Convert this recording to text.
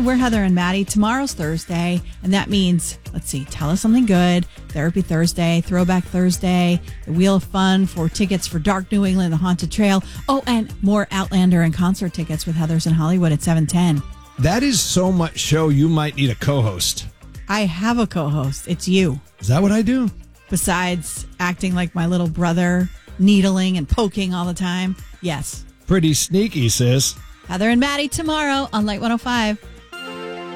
we're Heather and Maddie. Tomorrow's Thursday, and that means, let's see, Tell Us Something Good, Therapy Thursday, Throwback Thursday, the Wheel of Fun, 4 tickets for Dark New England, the Haunted Trail. Oh, and more Outlander and concert tickets with Heather's in Hollywood at 7:10. That is so much show, you might need a co-host. I have a co-host. It's you. Is that what I do? Besides acting like my little brother, needling and poking all the time. Yes. Pretty sneaky, sis. Heather and Maddie tomorrow on Light 105.